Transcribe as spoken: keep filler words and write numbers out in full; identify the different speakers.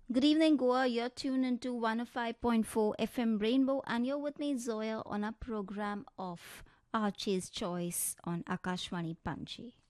Speaker 1: Good evening, Goa. You're tuned into one oh five point four F M Rainbow, and you're with me, Zoya, on a program of Archie's Choice on Akashwani Panchi.